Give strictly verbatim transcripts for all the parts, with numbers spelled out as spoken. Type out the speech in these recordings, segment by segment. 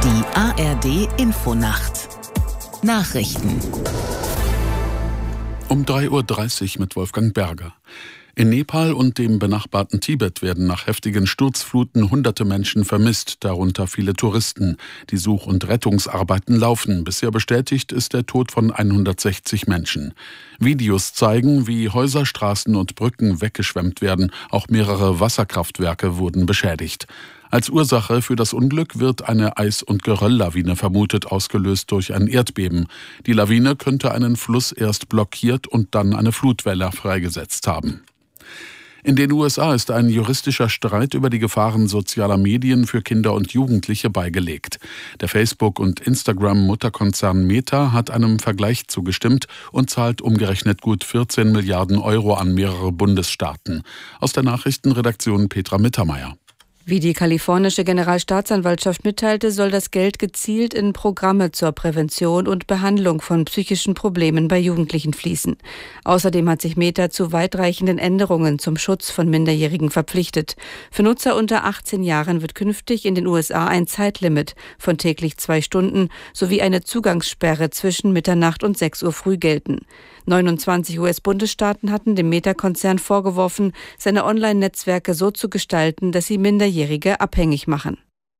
Die A R D-Infonacht. Nachrichten. Um drei Uhr dreißig mit Wolfgang Berger. In Nepal und dem benachbarten Tibet werden nach heftigen Sturzfluten hunderte Menschen vermisst, darunter viele Touristen. Die Such- und Rettungsarbeiten laufen. Bisher bestätigt ist der Tod von hundertsechzig Menschen. Videos zeigen, wie Häuser, Straßen und Brücken weggeschwemmt werden. Auch mehrere Wasserkraftwerke wurden beschädigt. Als Ursache für das Unglück wird eine Eis- und Gerölllawine vermutet, ausgelöst durch ein Erdbeben. Die Lawine könnte einen Fluss erst blockiert und dann eine Flutwelle freigesetzt haben. In den U S A ist ein juristischer Streit über die Gefahren sozialer Medien für Kinder und Jugendliche beigelegt. Der Facebook- und Instagram-Mutterkonzern Meta hat einem Vergleich zugestimmt und zahlt umgerechnet gut vierzehn Milliarden Euro an mehrere Bundesstaaten. Aus der Nachrichtenredaktion Petra Mittermeier. Wie die kalifornische Generalstaatsanwaltschaft mitteilte, soll das Geld gezielt in Programme zur Prävention und Behandlung von psychischen Problemen bei Jugendlichen fließen. Außerdem hat sich Meta zu weitreichenden Änderungen zum Schutz von Minderjährigen verpflichtet. Für Nutzer unter achtzehn Jahren wird künftig in den U S A ein Zeitlimit von täglich zwei Stunden sowie eine Zugangssperre zwischen Mitternacht und sechs Uhr früh gelten. neunundzwanzig U S-Bundesstaaten hatten dem Meta-Konzern vorgeworfen, seine Online-Netzwerke so zu gestalten, dass sie Minderjährige abhängig machen.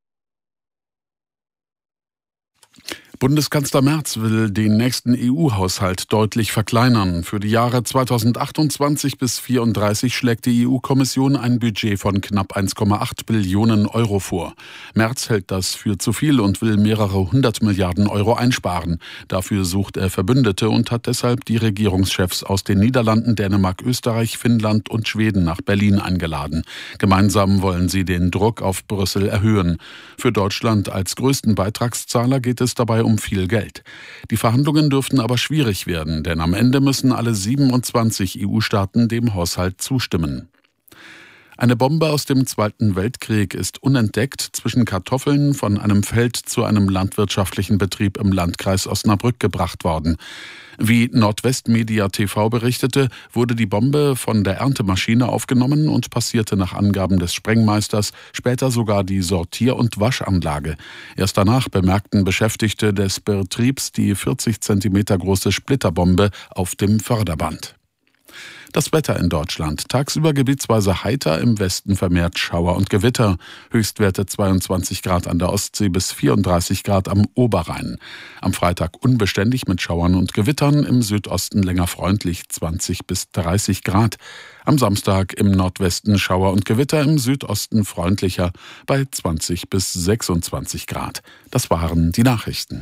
Bundeskanzler Merz will den nächsten E U-Haushalt deutlich verkleinern. Für die Jahre zweitausendachtundzwanzig bis zweitausendvierunddreißig schlägt die E U-Kommission ein Budget von knapp eins Komma acht Billionen Euro vor. Merz hält das für zu viel und will mehrere hundert Milliarden Euro einsparen. Dafür sucht er Verbündete und hat deshalb die Regierungschefs aus den Niederlanden, Dänemark, Österreich, Finnland und Schweden nach Berlin eingeladen. Gemeinsam wollen sie den Druck auf Brüssel erhöhen. Für Deutschland als größten Beitragszahler geht es dabei um viel Geld. Die Verhandlungen dürften aber schwierig werden, denn am Ende müssen alle siebenundzwanzig E U-Staaten dem Haushalt zustimmen. Eine Bombe aus dem Zweiten Weltkrieg ist unentdeckt zwischen Kartoffeln von einem Feld zu einem landwirtschaftlichen Betrieb im Landkreis Osnabrück gebracht worden. Wie Nordwestmedia T V berichtete, wurde die Bombe von der Erntemaschine aufgenommen und passierte nach Angaben des Sprengmeisters später sogar die Sortier- und Waschanlage. Erst danach bemerkten Beschäftigte des Betriebs die vierzig Zentimeter große Splitterbombe auf dem Förderband. Das Wetter in Deutschland. Tagsüber gebietsweise heiter, im Westen vermehrt Schauer und Gewitter. Höchstwerte zweiundzwanzig Grad an der Ostsee bis vierunddreißig Grad am Oberrhein. Am Freitag unbeständig mit Schauern und Gewittern, im Südosten länger freundlich zwanzig bis dreißig Grad. Am Samstag im Nordwesten Schauer und Gewitter, im Südosten freundlicher bei zwanzig bis sechsundzwanzig Grad. Das waren die Nachrichten.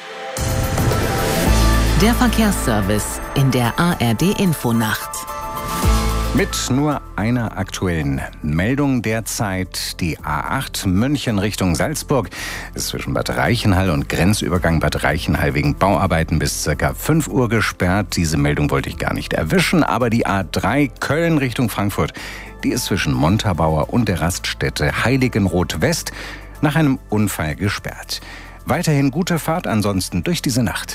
Der Verkehrsservice in der A R D-Infonacht. Mit nur einer aktuellen Meldung derzeit: die A acht München Richtung Salzburg ist zwischen Bad Reichenhall und Grenzübergang Bad Reichenhall wegen Bauarbeiten bis ca. fünf Uhr gesperrt. Diese Meldung wollte ich gar nicht erwischen, aber die A drei Köln Richtung Frankfurt, die ist zwischen Montabaur und der Raststätte Heiligenroth West nach einem Unfall gesperrt. Weiterhin gute Fahrt ansonsten durch diese Nacht.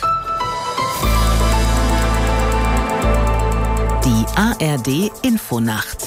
Die A R D-Infonacht.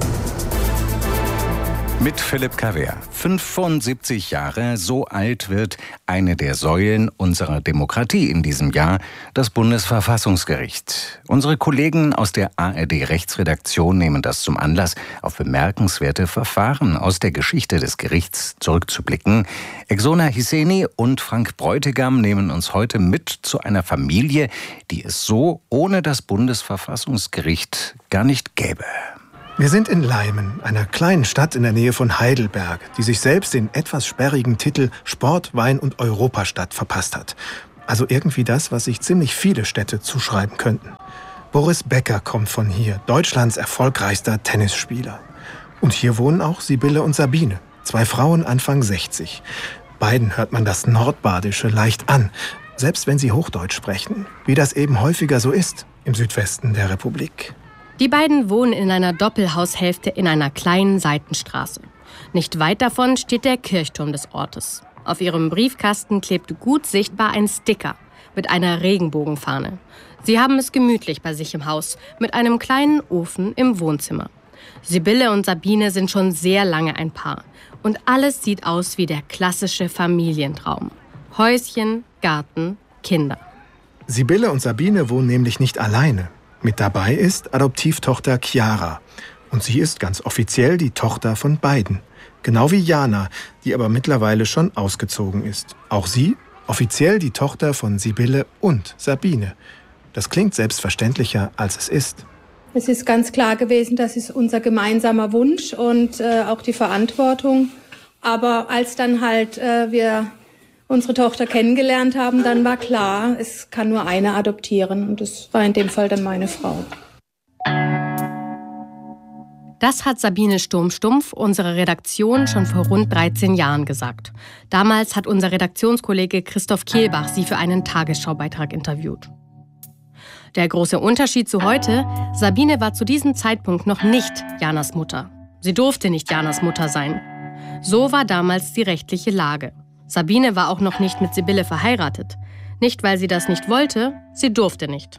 Mit Philipp Cavert. fünfundsiebzig Jahre, so alt wird eine der Säulen unserer Demokratie in diesem Jahr, das Bundesverfassungsgericht. Unsere Kollegen aus der A R D-Rechtsredaktion nehmen das zum Anlass, auf bemerkenswerte Verfahren aus der Geschichte des Gerichts zurückzublicken. Exona Hisseni und Frank Bräutigam nehmen uns heute mit zu einer Familie, die es so ohne das Bundesverfassungsgericht gar nicht gäbe. Wir sind in Leimen, einer kleinen Stadt in der Nähe von Heidelberg, die sich selbst den etwas sperrigen Titel Sport-, Wein- und Europastadt verpasst hat. Also irgendwie das, was sich ziemlich viele Städte zuschreiben könnten. Boris Becker kommt von hier, Deutschlands erfolgreichster Tennisspieler. Und hier wohnen auch Sibylle und Sabine, zwei Frauen Anfang sechzig. Beiden hört man das Nordbadische leicht an, selbst wenn sie Hochdeutsch sprechen, wie das eben häufiger so ist im Südwesten der Republik. Die beiden wohnen in einer Doppelhaushälfte in einer kleinen Seitenstraße. Nicht weit davon steht der Kirchturm des Ortes. Auf ihrem Briefkasten klebt gut sichtbar ein Sticker mit einer Regenbogenfahne. Sie haben es gemütlich bei sich im Haus mit einem kleinen Ofen im Wohnzimmer. Sibylle und Sabine sind schon sehr lange ein Paar. Und alles sieht aus wie der klassische Familientraum. Häuschen, Garten, Kinder. Sibylle und Sabine wohnen nämlich nicht alleine. Mit dabei ist Adoptivtochter Chiara. Und sie ist ganz offiziell die Tochter von beiden. Genau wie Jana, die aber mittlerweile schon ausgezogen ist. Auch sie offiziell die Tochter von Sibylle und Sabine. Das klingt selbstverständlicher, als es ist. Es ist ganz klar gewesen, das ist unser gemeinsamer Wunsch und äh, auch die Verantwortung. Aber als dann halt äh, wir unsere Tochter kennengelernt haben, dann war klar, es kann nur eine adoptieren. Und das war in dem Fall dann meine Frau. Das hat Sabine Sturm-Stumpf unserer Redaktion schon vor rund dreizehn Jahren gesagt. Damals hat unser Redaktionskollege Christoph Kehlbach sie für einen Tagesschaubeitrag interviewt. Der große Unterschied zu heute: Sabine war zu diesem Zeitpunkt noch nicht Janas Mutter. Sie durfte nicht Janas Mutter sein. So war damals die rechtliche Lage. Sabine war auch noch nicht mit Sibylle verheiratet. Nicht, weil sie das nicht wollte, sie durfte nicht.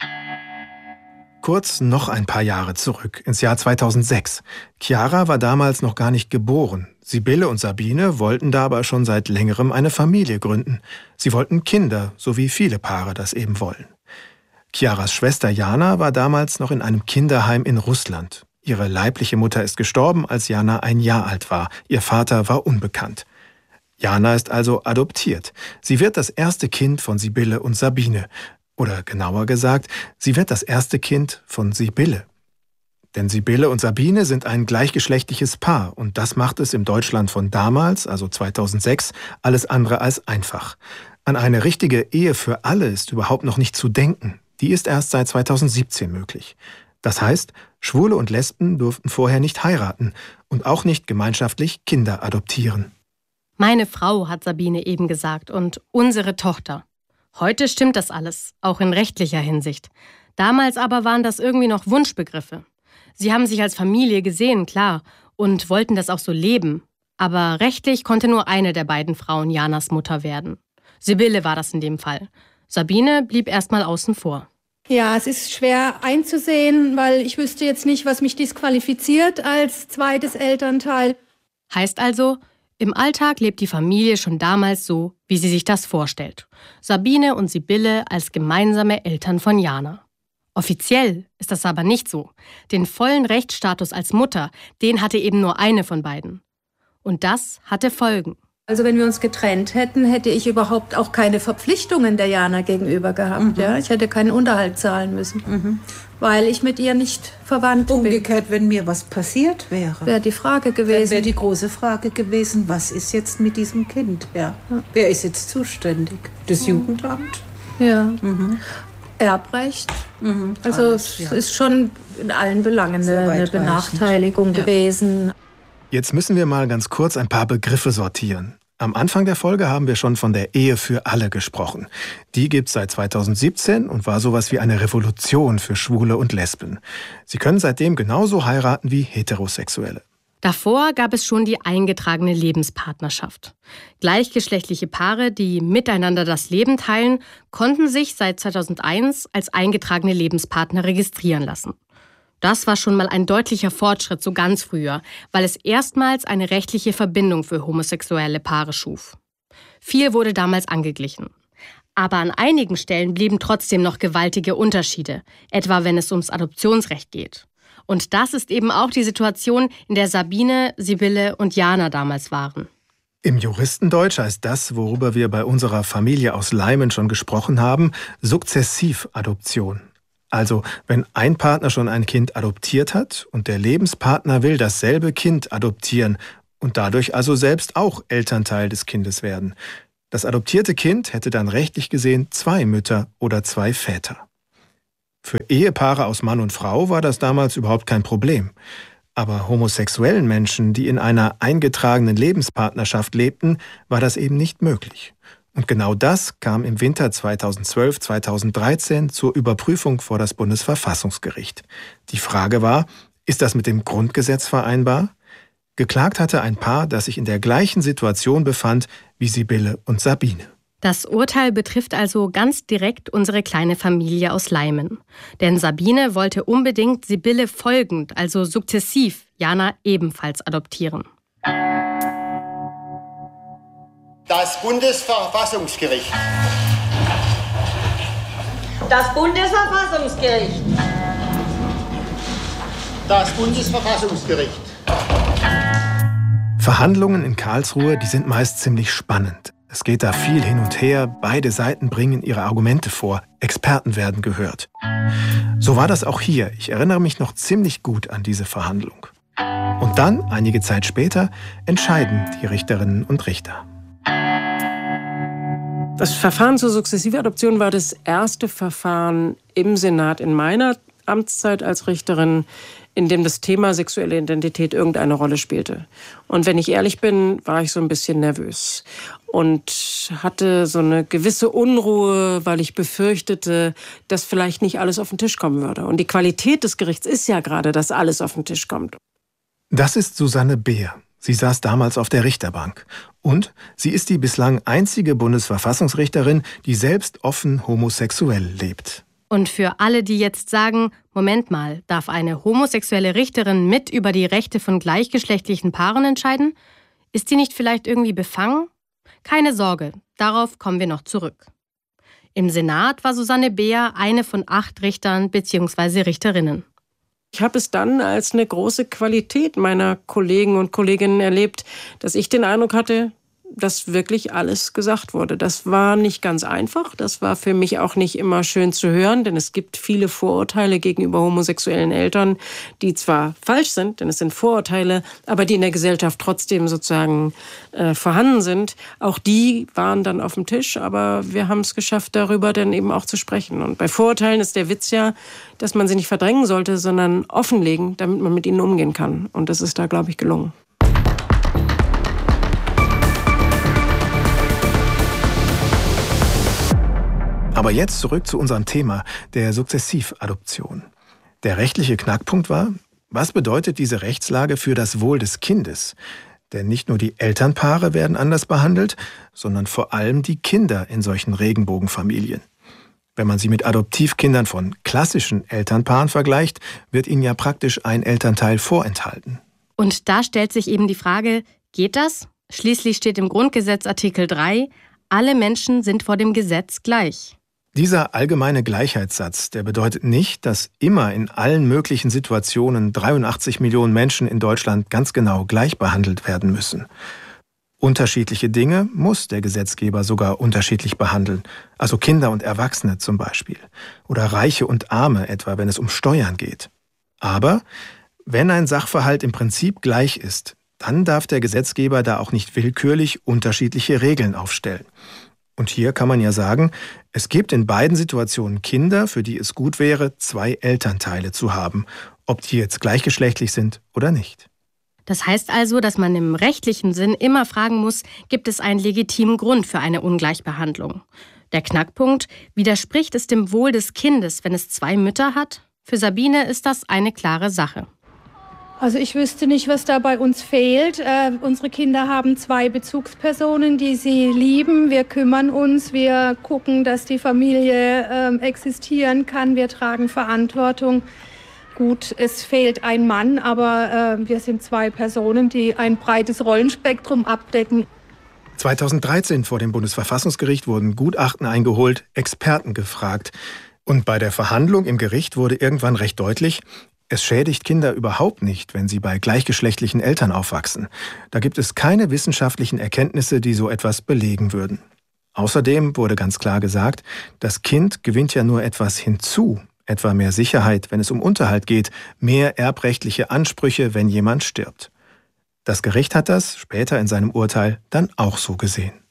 Kurz noch ein paar Jahre zurück, ins Jahr zweitausendsechs. Chiara war damals noch gar nicht geboren. Sibylle und Sabine wollten da aber schon seit längerem eine Familie gründen. Sie wollten Kinder, so wie viele Paare das eben wollen. Chiaras Schwester Jana war damals noch in einem Kinderheim in Russland. Ihre leibliche Mutter ist gestorben, als Jana ein Jahr alt war. Ihr Vater war unbekannt. Jana ist also adoptiert. Sie wird das erste Kind von Sibylle und Sabine. Oder genauer gesagt, sie wird das erste Kind von Sibylle. Denn Sibylle und Sabine sind ein gleichgeschlechtliches Paar und das macht es im Deutschland von damals, also zweitausendsechs, alles andere als einfach. An eine richtige Ehe für alle ist überhaupt noch nicht zu denken. Die ist erst seit zweitausendsiebzehn möglich. Das heißt, Schwule und Lesben durften vorher nicht heiraten und auch nicht gemeinschaftlich Kinder adoptieren. Meine Frau, hat Sabine eben gesagt, und unsere Tochter. Heute stimmt das alles, auch in rechtlicher Hinsicht. Damals aber waren das irgendwie noch Wunschbegriffe. Sie haben sich als Familie gesehen, klar, und wollten das auch so leben. Aber rechtlich konnte nur eine der beiden Frauen Janas Mutter werden. Sibylle war das in dem Fall. Sabine blieb erstmal außen vor. Ja, es ist schwer einzusehen, weil ich wüsste jetzt nicht, was mich disqualifiziert als zweites Elternteil. Heißt also, im Alltag lebt die Familie schon damals so, wie sie sich das vorstellt. Sabine und Sibylle als gemeinsame Eltern von Jana. Offiziell ist das aber nicht so. Den vollen Rechtsstatus als Mutter, den hatte eben nur eine von beiden. Und das hatte Folgen. Also wenn wir uns getrennt hätten, hätte ich überhaupt auch keine Verpflichtungen der Jana gegenüber gehabt. Mhm. Ja? Ich hätte keinen Unterhalt zahlen müssen, mhm. weil ich mit ihr nicht verwandt bin. Umgekehrt, wenn mir was passiert wäre, wäre die Frage gewesen. Wäre die große Frage gewesen, was ist jetzt mit diesem Kind? Ja. Ja. Wer ist jetzt zuständig? Das mhm. Jugendamt? Ja. Mhm. Erbrecht. Mhm. Also Alles, ja. es ist schon in allen Belangen eine, eine Benachteiligung ja. gewesen. Jetzt müssen wir mal ganz kurz ein paar Begriffe sortieren. Am Anfang der Folge haben wir schon von der Ehe für alle gesprochen. Die gibt's seit zweitausendsiebzehn und war sowas wie eine Revolution für Schwule und Lesben. Sie können seitdem genauso heiraten wie Heterosexuelle. Davor gab es schon die eingetragene Lebenspartnerschaft. Gleichgeschlechtliche Paare, die miteinander das Leben teilen, konnten sich seit zweitausendeins als eingetragene Lebenspartner registrieren lassen. Das war schon mal ein deutlicher Fortschritt so ganz früher, weil es erstmals eine rechtliche Verbindung für homosexuelle Paare schuf. Viel wurde damals angeglichen. Aber an einigen Stellen blieben trotzdem noch gewaltige Unterschiede, etwa wenn es ums Adoptionsrecht geht. Und das ist eben auch die Situation, in der Sabine, Sibylle und Jana damals waren. Im Juristendeutsch heißt das, worüber wir bei unserer Familie aus Leimen schon gesprochen haben, Sukzessivadoption. Also, wenn ein Partner schon ein Kind adoptiert hat und der Lebenspartner will dasselbe Kind adoptieren und dadurch also selbst auch Elternteil des Kindes werden. Das adoptierte Kind hätte dann rechtlich gesehen zwei Mütter oder zwei Väter. Für Ehepaare aus Mann und Frau war das damals überhaupt kein Problem. Aber homosexuellen Menschen, die in einer eingetragenen Lebenspartnerschaft lebten, war das eben nicht möglich. Und genau das kam im Winter zweitausendzwölf zweitausenddreizehn zur Überprüfung vor das Bundesverfassungsgericht. Die Frage war, ist das mit dem Grundgesetz vereinbar? Geklagt hatte ein Paar, das sich in der gleichen Situation befand wie Sibylle und Sabine. Das Urteil betrifft also ganz direkt unsere kleine Familie aus Leimen. Denn Sabine wollte unbedingt Sibylle folgend, also sukzessiv, Jana ebenfalls adoptieren. Das Bundesverfassungsgericht. Das Bundesverfassungsgericht. Das Bundesverfassungsgericht. Verhandlungen in Karlsruhe, die sind meist ziemlich spannend. Es geht da viel hin und her, beide Seiten bringen ihre Argumente vor, Experten werden gehört. So war das auch hier. Ich erinnere mich noch ziemlich gut an diese Verhandlung. Und dann, einige Zeit später, entscheiden die Richterinnen und Richter. Das Verfahren zur Sukzessive-Adoption war das erste Verfahren im Senat in meiner Amtszeit als Richterin, in dem das Thema sexuelle Identität irgendeine Rolle spielte. Und wenn ich ehrlich bin, war ich so ein bisschen nervös und hatte so eine gewisse Unruhe, weil ich befürchtete, dass vielleicht nicht alles auf den Tisch kommen würde. Und die Qualität des Gerichts ist ja gerade, dass alles auf den Tisch kommt. Das ist Susanne Beer. Sie saß damals auf der Richterbank. Und sie ist die bislang einzige Bundesverfassungsrichterin, die selbst offen homosexuell lebt. Und für alle, die jetzt sagen, Moment mal, darf eine homosexuelle Richterin mit über die Rechte von gleichgeschlechtlichen Paaren entscheiden? Ist sie nicht vielleicht irgendwie befangen? Keine Sorge, darauf kommen wir noch zurück. Im Senat war Susanne Beer eine von acht Richtern bzw. Richterinnen. Ich habe es dann als eine große Qualität meiner Kollegen und Kolleginnen erlebt, dass ich den Eindruck hatte, dass wirklich alles gesagt wurde. Das war nicht ganz einfach. Das war für mich auch nicht immer schön zu hören, denn es gibt viele Vorurteile gegenüber homosexuellen Eltern, die zwar falsch sind, denn es sind Vorurteile, aber die in der Gesellschaft trotzdem sozusagen äh, vorhanden sind. Auch die waren dann auf dem Tisch, aber wir haben es geschafft, darüber dann eben auch zu sprechen. Und bei Vorurteilen ist der Witz ja, dass man sie nicht verdrängen sollte, sondern offenlegen, damit man mit ihnen umgehen kann. Und das ist da, glaube ich, gelungen. Aber jetzt zurück zu unserem Thema, der Sukzessivadoption. Der rechtliche Knackpunkt war, was bedeutet diese Rechtslage für das Wohl des Kindes? Denn nicht nur die Elternpaare werden anders behandelt, sondern vor allem die Kinder in solchen Regenbogenfamilien. Wenn man sie mit Adoptivkindern von klassischen Elternpaaren vergleicht, wird ihnen ja praktisch ein Elternteil vorenthalten. Und da stellt sich eben die Frage, geht das? Schließlich steht im Grundgesetz Artikel drei, alle Menschen sind vor dem Gesetz gleich. Dieser allgemeine Gleichheitssatz, der bedeutet nicht, dass immer in allen möglichen Situationen dreiundachtzig Millionen Menschen in Deutschland ganz genau gleich behandelt werden müssen. Unterschiedliche Dinge muss der Gesetzgeber sogar unterschiedlich behandeln, also Kinder und Erwachsene zum Beispiel, oder Reiche und Arme, etwa wenn es um Steuern geht. Aber wenn ein Sachverhalt im Prinzip gleich ist, dann darf der Gesetzgeber da auch nicht willkürlich unterschiedliche Regeln aufstellen. Und hier kann man ja sagen, es gibt in beiden Situationen Kinder, für die es gut wäre, zwei Elternteile zu haben, ob die jetzt gleichgeschlechtlich sind oder nicht. Das heißt also, dass man im rechtlichen Sinn immer fragen muss, gibt es einen legitimen Grund für eine Ungleichbehandlung? Der Knackpunkt, widerspricht es dem Wohl des Kindes, wenn es zwei Mütter hat? Für Sabine ist das eine klare Sache. Also ich wüsste nicht, was da bei uns fehlt. Äh, unsere Kinder haben zwei Bezugspersonen, die sie lieben. Wir kümmern uns, wir gucken, dass die Familie äh, existieren kann. Wir tragen Verantwortung. Gut, es fehlt ein Mann, aber äh, wir sind zwei Personen, die ein breites Rollenspektrum abdecken. zweitausenddreizehn vor dem Bundesverfassungsgericht wurden Gutachten eingeholt, Experten gefragt. Und bei der Verhandlung im Gericht wurde irgendwann recht deutlich, es schädigt Kinder überhaupt nicht, wenn sie bei gleichgeschlechtlichen Eltern aufwachsen. Da gibt es keine wissenschaftlichen Erkenntnisse, die so etwas belegen würden. Außerdem wurde ganz klar gesagt, das Kind gewinnt ja nur etwas hinzu, etwa mehr Sicherheit, wenn es um Unterhalt geht, mehr erbrechtliche Ansprüche, wenn jemand stirbt. Das Gericht hat das später in seinem Urteil dann auch so gesehen.